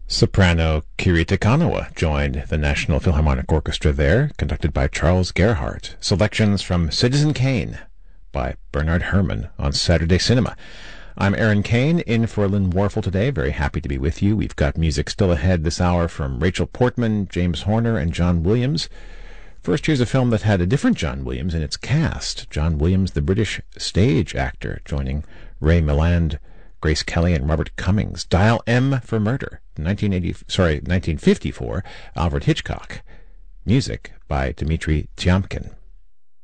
Soprano Kirita Kanawa joined the National Philharmonic Orchestra there, conducted by Charles Gerhardt. Selections from Citizen Kane by Bernard Herrmann on Saturday Cinema. I'm Aaron Kane, in for Lynn Warfel today. Very happy to be with you. We've got music still ahead this hour from Rachel Portman, James Horner, and John Williams. First, here's a film that had a different John Williams in its cast. John Williams, the British stage actor, joining Ray Milland, Grace Kelly, and Robert Cummings. Dial M for Murder, 1954, Alfred Hitchcock. Music by Dmitri Tiomkin.